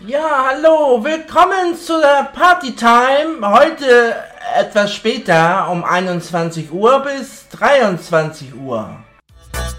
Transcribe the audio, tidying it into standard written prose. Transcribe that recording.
Ja, hallo, willkommen zu der Partytime. Heute etwas später, um 21 Uhr bis 23 Uhr.